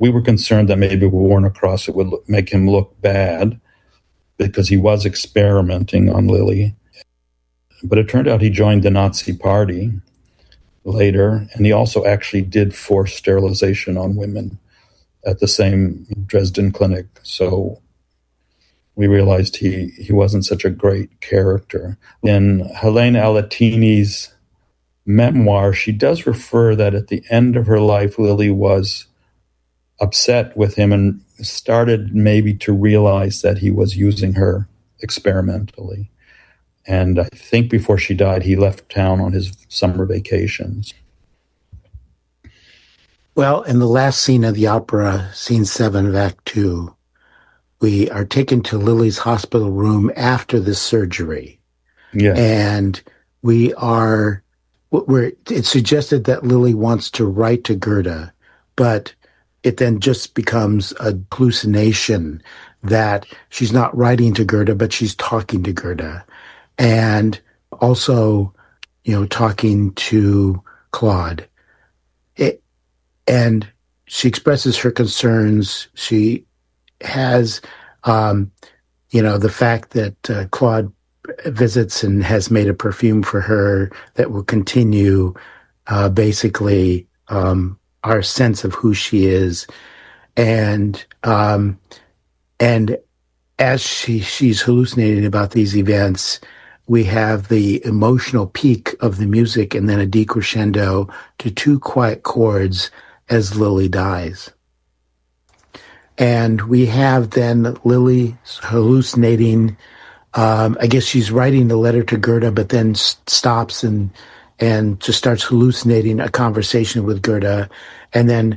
we were concerned that maybe with Warner Cross it would make him look bad because he was experimenting on Lily. But it turned out he joined the Nazi Party later, and he also actually did forced sterilization on women at the same Dresden clinic. So we realized he wasn't such a great character. In Helena Alattini's memoir, she does refer that at the end of her life, Lily was upset with him and started maybe to realize that he was using her experimentally. And I think before she died, he left town on his summer vacations. Well, in the last scene of the opera, scene 7 of Act 2, we are taken to Lily's hospital room after the surgery. Yes. And it's suggested that Lily wants to write to Gerda, but it then just becomes a hallucination that she's not writing to Gerda, but she's talking to Gerda. And also, talking to Claude. And she expresses her concerns. She has, the fact that Claude visits and has made a perfume for her that will continue basically our sense of who she is. And as she's hallucinating about these events, we have the emotional peak of the music and then a decrescendo to 2 quiet chords as Lily dies. And we have then Lily hallucinating. I guess she's writing the letter to Gerda, but then stops and just starts hallucinating a conversation with Gerda, and then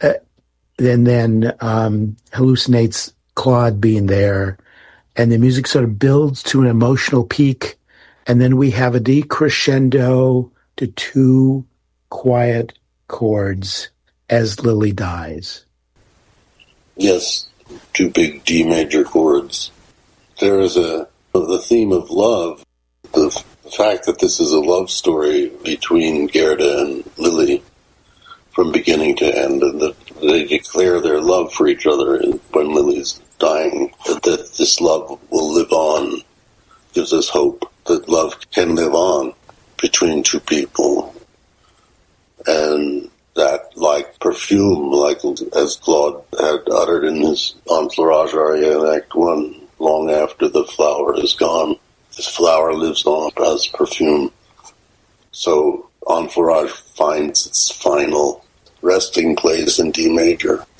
hallucinates Claude being there. And the music sort of builds to an emotional peak, and then we have a decrescendo to 2 quiet chords as Lily dies. Yes, 2 big D major chords. There is the theme of love, the fact that this is a love story between Gerda and Lily from beginning to end, and that they declare their love for each other when Lily's dying, that this love will live on, gives us hope that love can live on between 2 people. And that, like perfume, like as Claude had uttered in his Enfleurage aria in Act 1, long after the flower is gone, this flower lives on as perfume. So Enfleurage finds its final resting place in D major.